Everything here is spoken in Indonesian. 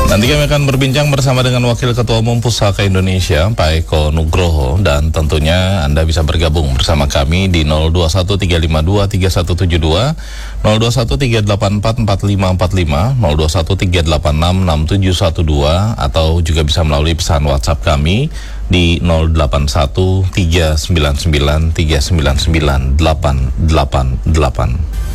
Nanti kami akan berbincang bersama dengan Wakil Ketua Umum Pusaka Indonesia, Pak Eko Nugroho, dan tentunya Anda bisa bergabung bersama kami di 0213523172, 0213844545, 0213866712, atau juga bisa melalui pesan WhatsApp kami di 081399399888.